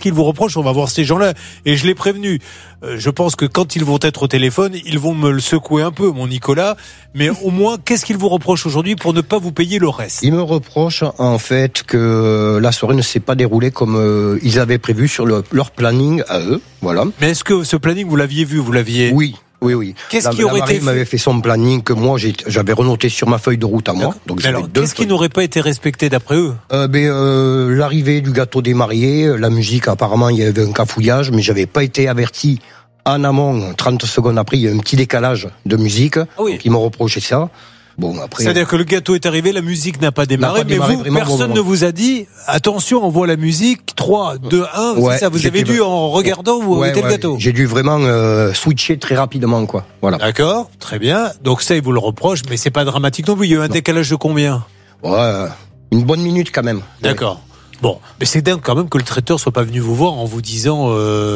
qu'ils vous reprochent? On va voir ces gens-là. Et je l'ai prévenu. Je pense que quand ils vont être au téléphone, ils vont me le secouer un peu, mon Nicolas. Mais au moins, qu'est-ce qu'ils vous reprochent aujourd'hui pour ne pas vous payer le reste? Ils me reprochent en fait que la soirée ne s'est pas déroulée comme ils avaient prévu sur leur planning à eux. Voilà. Mais est-ce que ce planning, vous l'aviez vu? Vous l'aviez... Oui. Oui. Qu'est-ce qui aurait été m'avait fait son planning que moi j'avais renoté sur ma feuille de route à moi. Donc alors, qu'est-ce qui n'aurait pas été respecté d'après eux? L'arrivée du gâteau des mariés, la musique, apparemment il y avait un cafouillage, mais j'avais pas été averti en amont. 30 secondes après, il y a un petit décalage de musique. Oui. Donc ils m'ont reproché ça. Bon, après. C'est-à-dire que le gâteau est arrivé, la musique n'a pas démarré, mais vous, personne ne vous a dit, attention, on voit la musique, 3, 2, 1, ouais, c'est ça, vous avez dû, en regardant, vous mettez le gâteau. J'ai dû vraiment switcher très rapidement, quoi. Voilà. D'accord, très bien. Donc ça, ils vous le reprochent, mais c'est pas dramatique non plus. Il y a eu un décalage de combien? Ouais, une bonne minute quand même. D'accord. Bon, mais c'est dingue quand même que le traiteur soit pas venu vous voir en vous disant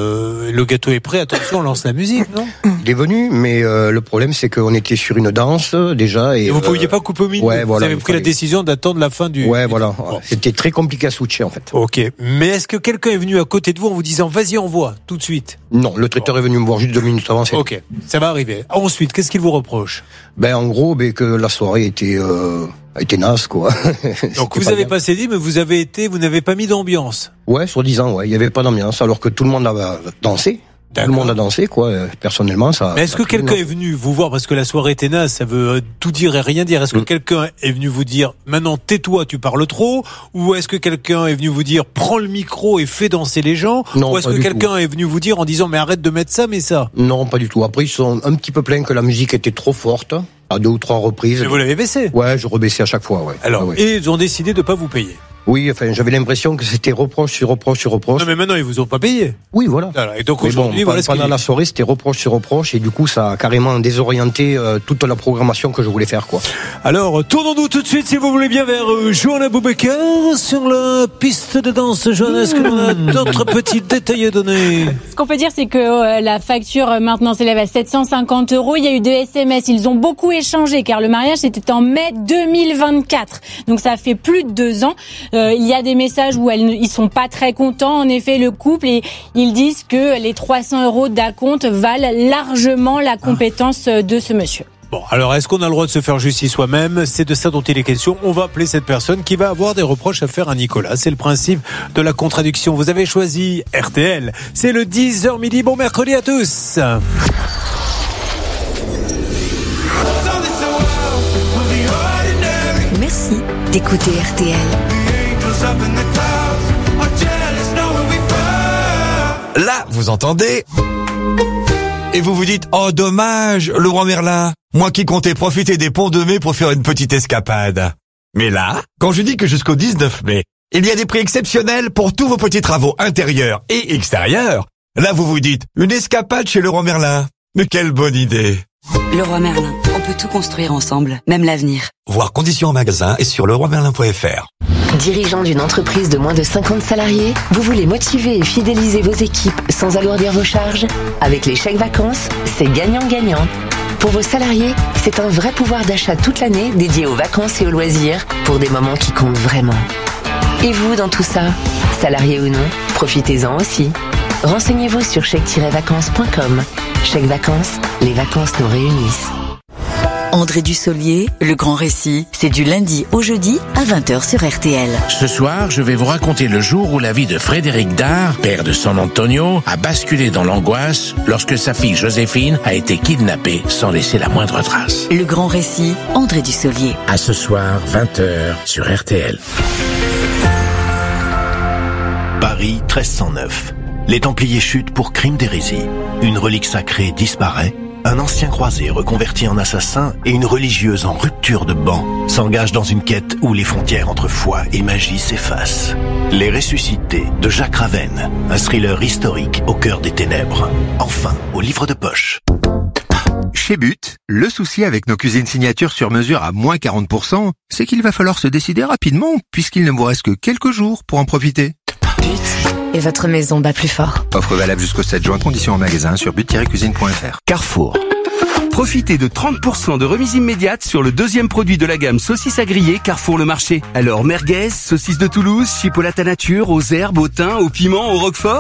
le gâteau est prêt, attention, on lance la musique, non? Il est venu, mais le problème c'est qu'on était sur une danse déjà et vous pouviez pas couper au milieu. Ouais, voilà, vous avez pris la décision d'attendre la fin du. Ouais, voilà. Bon. C'était très compliqué à switcher en fait. Ok, mais est-ce que quelqu'un est venu à côté de vous en vous disant vas-y envoie tout de suite? Non, le traiteur est venu me voir juste 2 minutes avant. Ok, ça va arriver. Ensuite, qu'est-ce qu'il vous reproche? En gros, que la soirée était naze, quoi. Donc vous avez passé dit, mais vous n'avez pas mis d'ambiance. Ouais, soi-disant, ouais, il y avait pas d'ambiance, alors que tout le monde a dansé. D'accord. Tout le monde a dansé, quoi. Personnellement, ça. Mais est-ce que quelqu'un est venu vous voir parce que la soirée était naze, ça veut tout dire et rien dire. Est-ce que quelqu'un est venu vous dire maintenant tais-toi, tu parles trop, ou est-ce que quelqu'un est venu vous dire prends le micro et fais danser les gens, non, ou est-ce que quelqu'un est venu vous dire en disant mais arrête de mettre ça, mais ça? Non, pas du tout. Après, ils sont un petit peu plaints que la musique était trop forte. À 2 ou 3 reprises. Mais vous l'avez baissé? Ouais, je rebaissais à chaque fois, ouais. Alors, ouais. Et ils ont décidé de pas vous payer? Oui, enfin, j'avais l'impression que c'était reproche sur reproche sur reproche. Non, mais maintenant, ils vous ont pas payé. Oui, voilà. Et donc, aujourd'hui, voilà pendant la soirée, c'était reproche sur reproche, et du coup, ça a carrément désorienté toute la programmation que je voulais faire, quoi. Alors, tournons-nous tout de suite, si vous voulez bien, vers Johanna Boubacar sur la piste de danse. Johanna, est-ce qu'on a d'autres petits détails à donner? Ce qu'on peut dire, c'est que la facture maintenant s'élève à 750 €. Il y a eu des SMS, ils ont beaucoup échangé, car le mariage était en mai 2024. Donc, ça fait plus de 2 ans. Il y a des messages où ils sont pas très contents, en effet, le couple, et ils disent que les 300 € d'acompte valent largement la compétence de ce monsieur. Bon, alors est-ce qu'on a le droit de se faire justice soi-même? C'est de ça dont il est question. On va appeler cette personne qui va avoir des reproches à faire à Nicolas. C'est le principe de la contradiction. Vous avez choisi RTL. C'est le 10h midi. Bon mercredi à tous. Merci d'écouter RTL. Là, vous entendez? Et vous vous dites, oh dommage, Laurent Merlin, moi qui comptais profiter des ponts de mai pour faire une petite escapade. Mais là, quand je dis que jusqu'au 19 mai, il y a des prix exceptionnels pour tous vos petits travaux intérieurs et extérieurs, là vous vous dites, une escapade chez Laurent Merlin. Mais quelle bonne idée! Leroy Merlin, on peut tout construire ensemble, même l'avenir. Voir conditions en magasin et sur leroymerlin.fr. Dirigeant d'une entreprise de moins de 50 salariés, vous voulez motiver et fidéliser vos équipes sans alourdir vos charges? Avec les chèques vacances, c'est gagnant-gagnant. Pour vos salariés, c'est un vrai pouvoir d'achat toute l'année dédié aux vacances et aux loisirs pour des moments qui comptent vraiment. Et vous, dans tout ça, salarié ou non, profitez-en aussi. Renseignez-vous sur chèque-vacances.com. Chèque vacances, les vacances nous réunissent. André Dussolier, le grand récit, c'est du lundi au jeudi à 20h sur RTL. Ce soir, je vais vous raconter le jour où la vie de Frédéric Dard, père de San Antonio, a basculé dans l'angoisse lorsque sa fille Joséphine a été kidnappée sans laisser la moindre trace. Le grand récit, André Dussolier. À ce soir, 20h sur RTL. Paris 1309. Les Templiers chutent pour crime d'hérésie. Une relique sacrée disparaît. Un ancien croisé reconverti en assassin et une religieuse en rupture de ban s'engagent dans une quête où les frontières entre foi et magie s'effacent. Les Ressuscités de Jacques Ravenne, un thriller historique au cœur des ténèbres. Enfin, au livre de poche. Chez But, le souci avec nos cuisines signatures sur mesure à moins 40%, c'est qu'il va falloir se décider rapidement puisqu'il ne vous reste que quelques jours pour en profiter. But, et votre maison bat plus fort. Offre valable jusqu'au 7 juin, conditions en magasin sur but-cuisine.fr. Carrefour. Profitez de 30% de remise immédiate sur le deuxième produit de la gamme saucisses à griller Carrefour le Marché. Alors merguez, saucisses de Toulouse, chipolata nature, aux herbes, au thym, au piment, au roquefort.